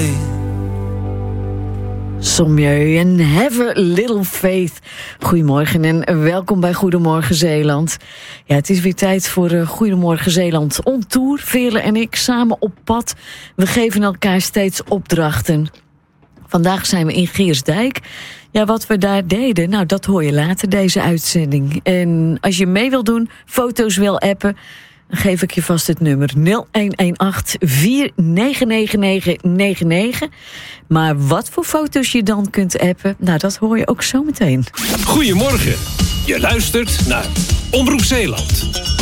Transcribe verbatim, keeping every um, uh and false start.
boy. Sommieu en have a little faith. Goedemorgen en welkom bij Goedemorgen Zeeland. Ja, het is weer tijd voor uh, Goedemorgen Zeeland on tour. Veerle en ik samen op pad. We geven elkaar steeds opdrachten. Vandaag zijn we in Geersdijk. Ja, wat we daar deden, nou dat hoor je later deze uitzending. En als je mee wil doen, foto's wil appen, dan geef ik je vast het nummer nul een een acht vier negen negen negen negen negen. Maar wat voor foto's je dan kunt appen, nou dat hoor je ook zo meteen. Goedemorgen, je luistert naar Omroep Zeeland.